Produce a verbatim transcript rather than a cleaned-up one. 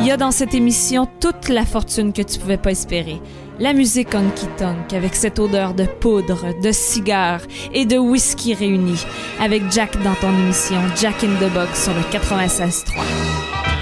Il y a dans cette émission toute la fortune que tu pouvais pas espérer. La musique honky tonk avec cette odeur de poudre, de cigare et de whisky réunis. Avec Jack dans ton émission Jack in the Box sur le quatre-vingt-seize trois.